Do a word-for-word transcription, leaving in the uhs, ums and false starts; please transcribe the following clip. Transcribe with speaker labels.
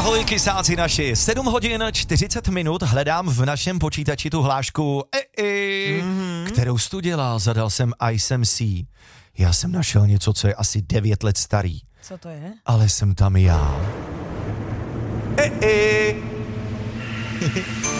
Speaker 1: Ahoj kysáci naši, sedm hodin čtyřicet minut, hledám v našem počítači tu hlášku e, e, mm-hmm. kterou jsi tu dělal, zadal jsem I S M C. Já jsem našel něco, co je asi devět let starý.
Speaker 2: Co to je?
Speaker 1: Ale jsem tam já. E, e.